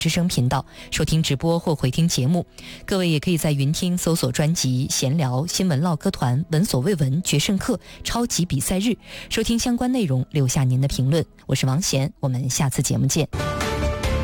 之声频道收听直播或回听节目。各位也可以在云听搜索专辑闲聊、新闻唠嗑团、闻所未闻、决胜客、超级比赛日，收听相关内容，留下您的评论。我是王贤，我们下次节目见。